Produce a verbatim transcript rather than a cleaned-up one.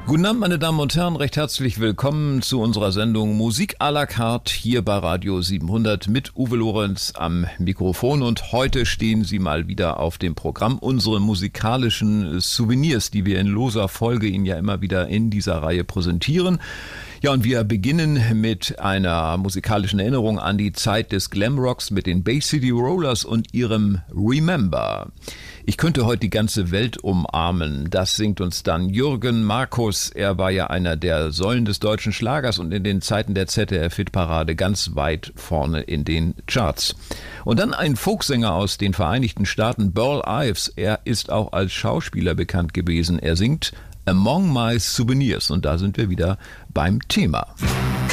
Guten Abend, meine Damen und Herren, recht herzlich willkommen zu unserer Sendung Musik à la carte hier bei Radio siebenhundert mit Uwe Lorenz am Mikrofon. Und heute stehen Sie mal wieder auf dem Programm, unsere musikalischen Souvenirs, die wir in loser Folge Ihnen ja immer wieder in dieser Reihe präsentieren. Ja, und wir beginnen mit einer musikalischen Erinnerung an die Zeit des Glamrocks mit den Bay City Rollers und ihrem Remember. Ich könnte heute die ganze Welt umarmen. Das singt uns dann Jürgen Markus. Er war ja einer der Säulen des deutschen Schlagers und in den Zeiten der Z D F-Hitparade ganz weit vorne in den Charts. Und dann ein Folksänger aus den Vereinigten Staaten, Burl Ives. Er ist auch als Schauspieler bekannt gewesen. Er singt Among My Souvenirs und da sind wir wieder beim Thema.